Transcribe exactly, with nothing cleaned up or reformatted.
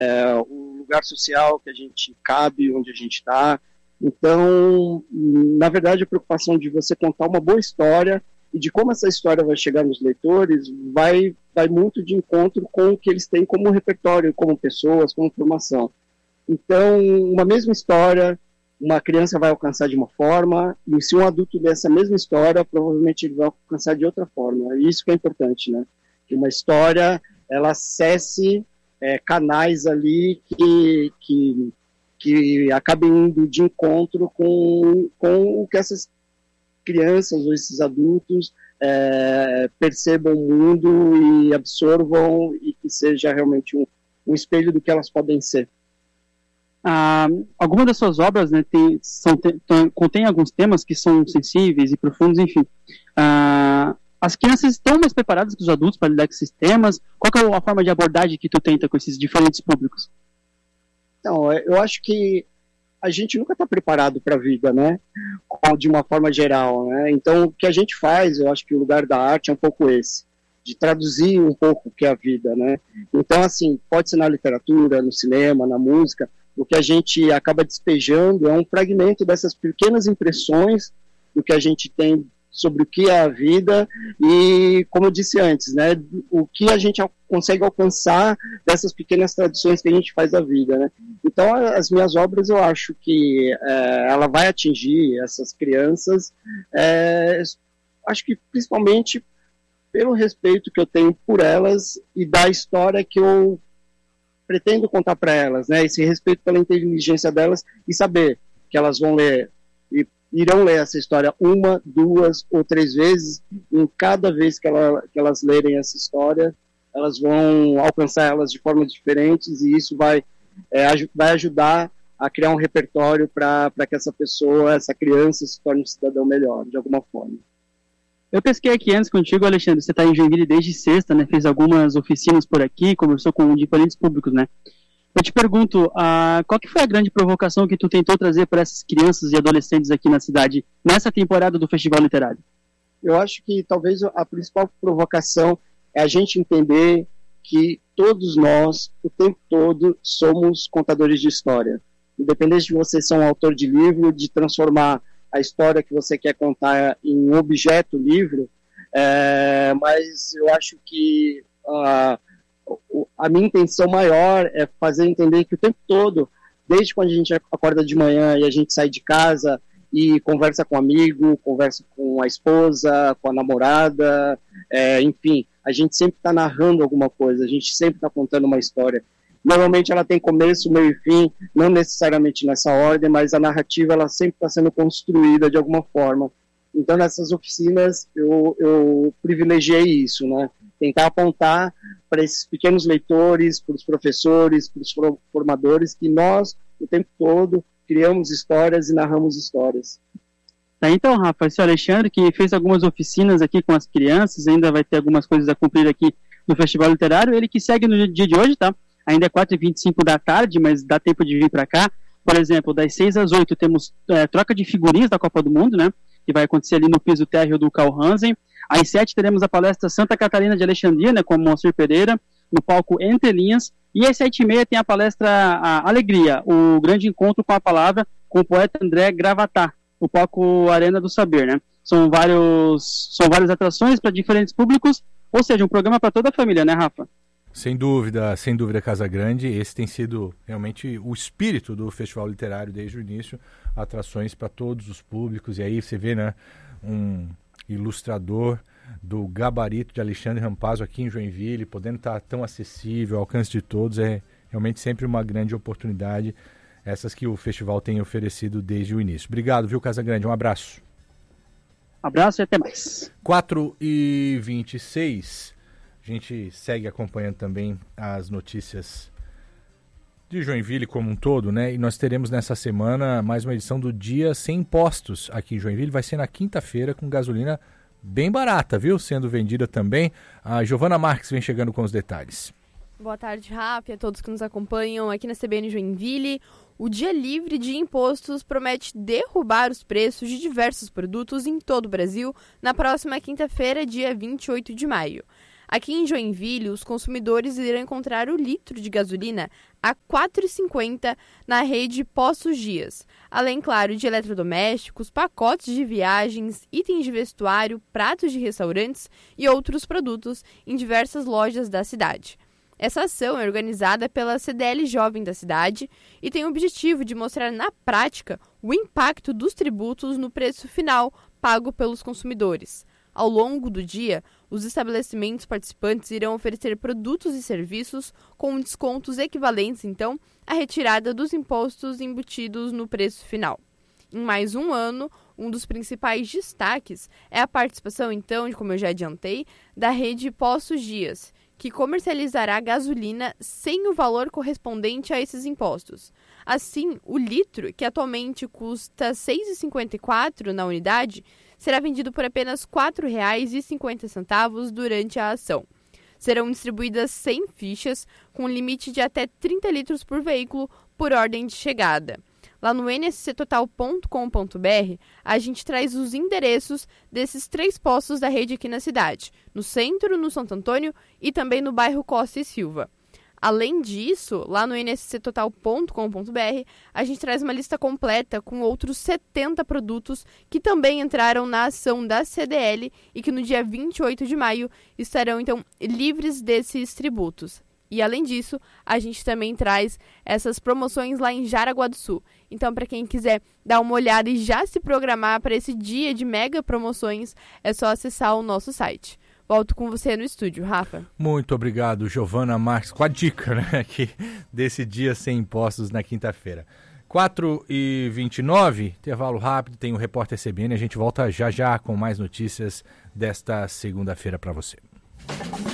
é, o lugar social que a gente cabe, onde a gente está. Então, na verdade, a preocupação de você contar uma boa história e de como essa história vai chegar nos leitores vai, vai muito de encontro com o que eles têm como repertório, como pessoas, como formação. Então, uma mesma história, uma criança vai alcançar de uma forma, e se um adulto ler essa mesma história, provavelmente ele vai alcançar de outra forma. E isso que é importante, né? Que uma história, ela acesse é, canais ali que, que, que acabem indo de encontro com, com o que essas crianças ou esses adultos é, percebam o mundo e absorvam, e que seja realmente um, um espelho do que elas podem ser. Ah, algumas das suas obras, né, tem, são, tem, contém alguns temas que são sensíveis e profundos, enfim. Ah, as crianças estão mais preparadas que os adultos para lidar com esses temas? Qual que é a forma de abordagem que tu tenta com esses diferentes públicos? Então, eu acho que a gente nunca está preparado para a vida, né? De uma forma geral, né? Então, o que a gente faz, eu acho que o lugar da arte é um pouco esse, de traduzir um pouco o que é a vida, né? Então, assim, pode ser na literatura, no cinema, na música, o que a gente acaba despejando é um fragmento dessas pequenas impressões do que a gente tem sobre o que é a vida e, como eu disse antes, né, o que a gente consegue alcançar dessas pequenas traduções que a gente faz da vida, né? Então, as minhas obras, eu acho que é, ela vai atingir essas crianças, é, acho que principalmente pelo respeito que eu tenho por elas e da história que eu pretendo contar para elas, né? Esse respeito pela inteligência delas e saber que elas vão ler e irão ler essa história uma, duas ou três vezes, e em cada vez que, ela, que elas lerem essa história, elas vão alcançar elas de formas diferentes, e isso vai, é, vai ajudar a criar um repertório para que essa pessoa, essa criança, se torne um cidadão melhor, de alguma forma. Eu pesquei aqui antes contigo, Alexandre, você está em Joinville desde sexta, né? Fez algumas oficinas por aqui, conversou com diferentes públicos, né? Eu te pergunto, ah, qual que foi a grande provocação que tu tentou trazer para essas crianças e adolescentes aqui na cidade, nessa temporada do Festival Literário? Eu acho que talvez a principal provocação é a gente entender que todos nós, o tempo todo, somos contadores de história. Independente de você ser um autor de livro, de transformar a história que você quer contar em um objeto livro, é, mas eu acho que uh, a minha intenção maior é fazer entender que o tempo todo, desde quando a gente acorda de manhã e a gente sai de casa e conversa com um amigo, conversa com a esposa, com a namorada, é, enfim, a gente sempre está narrando alguma coisa, a gente sempre está contando uma história. Normalmente ela tem começo, meio e fim, não necessariamente nessa ordem, mas a narrativa ela sempre está sendo construída de alguma forma. Então, nessas oficinas, eu, eu privilegiei isso, né? Tentar apontar para esses pequenos leitores, para os professores, para os formadores, que nós, o tempo todo, criamos histórias e narramos histórias. Tá, então, Rafa, esse Alexandre, que fez algumas oficinas aqui com as crianças, ainda vai ter algumas coisas a cumprir aqui no Festival Literário, ele que segue no dia de hoje, tá? Ainda é quatro e vinte e cinco da tarde, mas dá tempo de vir para cá. Por exemplo, das seis às oito temos é, troca de figurinhas da Copa do Mundo, né? Que vai acontecer ali no piso térreo do Carl Hansen. Às sete teremos a palestra Santa Catarina de Alexandria, né? Com o Moacir Pereira, no palco Entre Linhas. E às sete e meia tem a palestra a Alegria, o grande encontro com a palavra, com o poeta André Gravatá, no palco Arena do Saber, né? São, vários, são várias atrações para diferentes públicos, ou seja, um programa para toda a família, né, Rafa? Sem dúvida, sem dúvida, Casagrande. Esse tem sido realmente o espírito do Festival Literário desde o início. Atrações para todos os públicos. E aí você vê, né, um ilustrador do gabarito de Alexandre Rampazzo aqui em Joinville, podendo estar tão acessível, ao alcance de todos. É realmente sempre uma grande oportunidade, essas que o festival tem oferecido desde o início. Obrigado, viu, Casagrande? Um abraço. Um abraço e até mais. quatro e vinte e seis. A gente segue acompanhando também as notícias de Joinville como um todo, né? E nós teremos nessa semana mais uma edição do Dia Sem Impostos aqui em Joinville. Vai ser na quinta-feira com gasolina bem barata, viu? Sendo vendida também. A Giovana Marques vem chegando com os detalhes. Boa tarde, Rafa, e a todos que nos acompanham aqui na C B N Joinville. O Dia Livre de Impostos promete derrubar os preços de diversos produtos em todo o Brasil na próxima quinta-feira, dia vinte e oito de maio. Aqui em Joinville, os consumidores irão encontrar o litro de gasolina a quatro reais e cinquenta centavos na rede Postos Dias, além, claro, de eletrodomésticos, pacotes de viagens, itens de vestuário, pratos de restaurantes e outros produtos em diversas lojas da cidade. Essa ação é organizada pela C D L Jovem da cidade e tem o objetivo de mostrar na prática o impacto dos tributos no preço final pago pelos consumidores. Ao longo do dia, os estabelecimentos participantes irão oferecer produtos e serviços com descontos equivalentes, então, à retirada dos impostos embutidos no preço final. Em mais um ano, um dos principais destaques é a participação, então, como eu já adiantei, da rede Postos Dias, que comercializará gasolina sem o valor correspondente a esses impostos. Assim, o litro, que atualmente custa seis reais e cinquenta e quatro centavos na unidade, será vendido por apenas quatro reais e cinquenta centavos durante a ação. Serão distribuídas cem fichas, com limite de até trinta litros por veículo por ordem de chegada. Lá no n s c total ponto com ponto b r, a gente traz os endereços desses três postos da rede aqui na cidade, no centro, no Santo Antônio e também no bairro Costa e Silva. Além disso, lá no n s c total ponto com ponto b r, a gente traz uma lista completa com outros setenta produtos que também entraram na ação da C D L e que no dia vinte e oito de maio estarão, então, livres desses tributos. E, além disso, a gente também traz essas promoções lá em Jaraguá do Sul. Então, para quem quiser dar uma olhada e já se programar para esse dia de mega promoções, é só acessar o nosso site. Volto com você no estúdio, Rafa. Muito obrigado, Giovana Marques, com a dica, né, aqui desse dia sem impostos na quinta-feira. quatro e vinte e nove, intervalo rápido, tem o Repórter C B N, a gente volta já já com mais notícias desta segunda-feira para você.